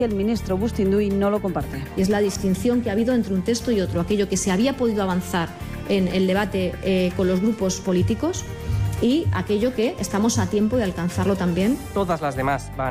El ministro Bustinduy no lo comparte. Es la distinción que ha habido entre un texto y otro, aquello que se había podido avanzar en el debate con los grupos políticos y aquello que estamos a tiempo de alcanzarlo también. Todas las demás van